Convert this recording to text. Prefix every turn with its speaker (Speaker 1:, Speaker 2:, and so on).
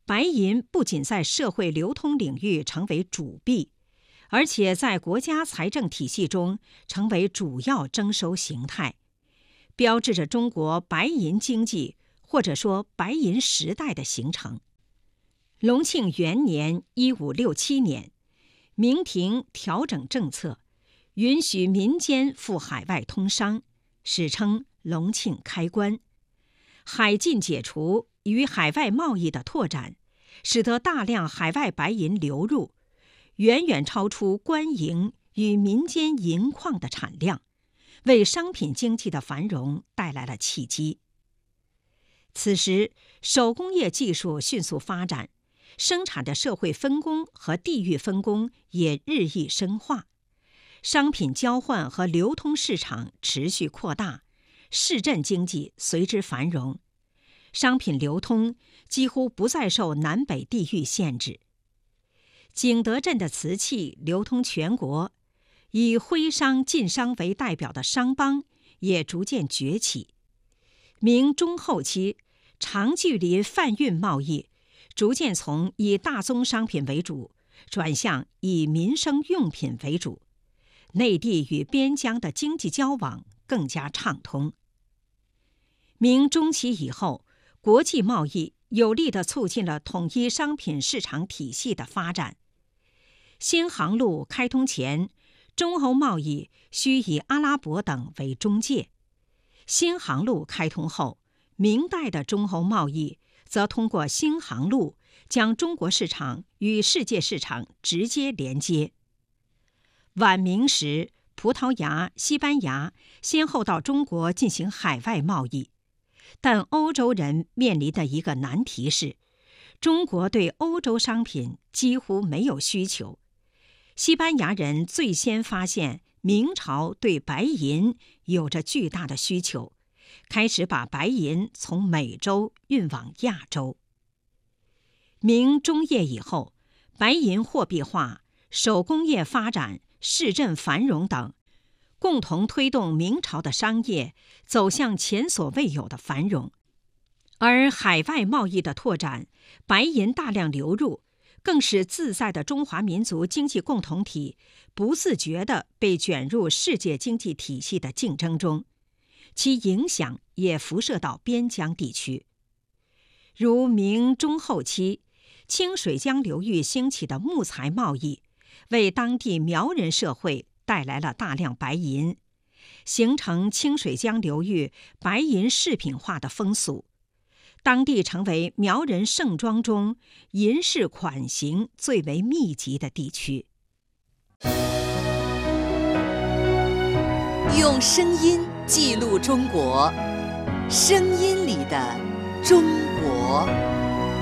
Speaker 1: 白银不仅在社会流通领域成为主币，而且在国家财政体系中成为主要征收形态，标志着中国白银经济或者说白银时代的形成。隆庆元年1567年，明廷调整政策，允许民间赴海外通商，史称隆庆开关。海禁解除与海外贸易的拓展，使得大量海外白银流入，远远超出官营与民间银矿的产量，为商品经济的繁荣带来了契机。此时，手工业技术迅速发展，生产的社会分工和地域分工也日益深化，商品交换和流通市场持续扩大，市镇经济随之繁荣，商品流通几乎不再受南北地域限制。景德镇的瓷器流通全国，以徽商、晋商为代表的商帮也逐渐崛起。明中后期，长距离贩运贸易逐渐从以大宗商品为主，转向以民生用品为主，内地与边疆的经济交往更加畅通。明中期以后，国际贸易有力地促进了统一商品市场体系的发展。新航路开通前，中欧贸易需以阿拉伯等为中介；新航路开通后，明代的中欧贸易则通过新航路将中国市场与世界市场直接连接。晚明时，葡萄牙、西班牙先后到中国进行海外贸易，但欧洲人面临的一个难题是，中国对欧洲商品几乎没有需求。西班牙人最先发现明朝对白银有着巨大的需求，开始把白银从美洲运往亚洲。明中叶以后，白银货币化、手工业发展、市镇繁荣等，共同推动明朝的商业走向前所未有的繁荣。而海外贸易的拓展，白银大量流入，更使自在的中华民族经济共同体不自觉地被卷入世界经济体系的竞争中，其影响也辐射到边疆地区。如明中后期，清水江流域兴起的木材贸易，为当地苗人社会带来了大量白银，形成清水江流域白银饰品化的风俗。当地成为苗人盛装中银饰款型最为密集的地区。
Speaker 2: 用声音记录中国，声音里的中国。